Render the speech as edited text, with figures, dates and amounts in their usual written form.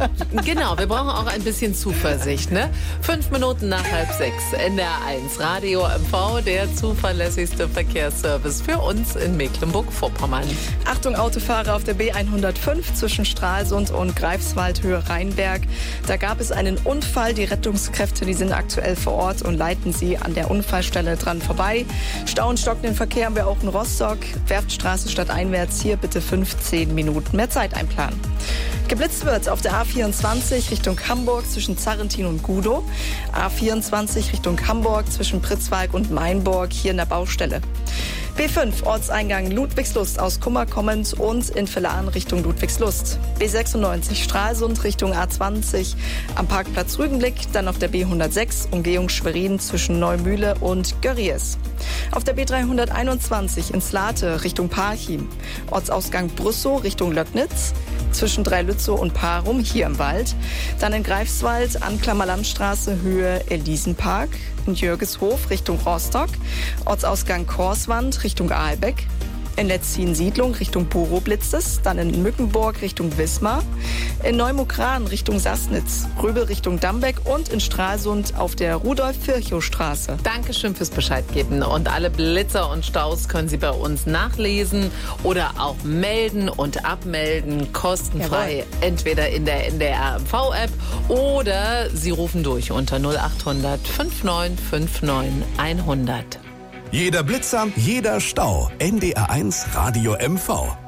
Genau, wir brauchen auch ein bisschen Zuversicht, ne? 5 Minuten nach 5:30, NDR1 Radio MV, der zuverlässigste Verkehrsservice für uns in Mecklenburg-Vorpommern. Achtung Autofahrer auf der B105 zwischen Stralsund und Greifswald Höhe Rheinberg. Da gab es einen Unfall. Die Rettungskräfte, die sind aktuell vor Ort und leiten sie an der Unfallstelle dran vorbei. Stau und stockenden Verkehr haben wir auch in Rostock. Werftstraße stadteinwärts, hier bitte 15 Minuten mehr Zeit einplanen. Geblitzt wird auf der A24 Richtung Hamburg zwischen Zarrentin und Gudow. A24 Richtung Hamburg zwischen Pritzwalk und Mainburg, hier in der Baustelle. B5 Ortseingang Ludwigslust aus Kummer kommend und in Villaren Richtung Ludwigslust. B96 Stralsund Richtung A20 am Parkplatz Rügenblick, dann auf der B106 Umgehung Schwerin zwischen Neumühle und Görries. Auf der B321 ins Late Richtung Parchim, Ortsausgang Brüssow Richtung Löcknitz, zwischen Dreilützow und Parum, hier im Wald. Dann in Greifswald, Anklammer Landstraße, Höhe Elisenpark. In Jürgeshof Richtung Rostock. Ortsausgang Korswand Richtung Aalbeck. In Letzin-Siedlung Richtung Boroblitzes, dann in Mückenburg Richtung Wismar, in Neumukran Richtung Sassnitz, Röbel Richtung Dambeck und in Stralsund auf der Rudolf-Virchow-Straße. Dankeschön fürs Bescheid geben. Und alle Blitzer und Staus können Sie bei uns nachlesen oder auch melden und abmelden, kostenfrei. Jawohl. Entweder in der NDR-MV-App oder Sie rufen durch unter 0800 5959 100. Jeder Blitzer, jeder Stau. NDR1 Radio MV.